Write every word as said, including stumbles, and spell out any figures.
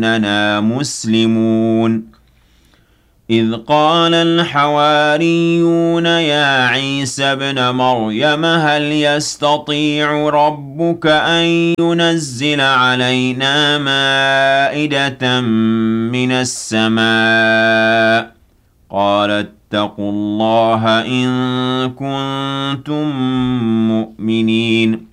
إننا مسلمون إذ قال الحواريون يا عيسى ابن مريم هل يستطيع ربك أن ينزل علينا مائدة من السماء قال اتقوا الله إن كنتم مؤمنين